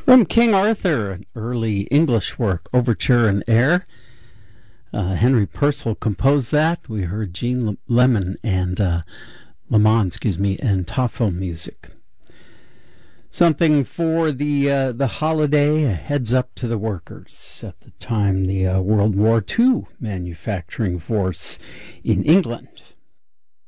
From King Arthur, an early English work, Overture in Air. Henry Purcell composed that. We heard Gene Lemon and Lamont, and Toffel music. Something for the holiday, a heads up to the workers. At the time, the World War II manufacturing force in England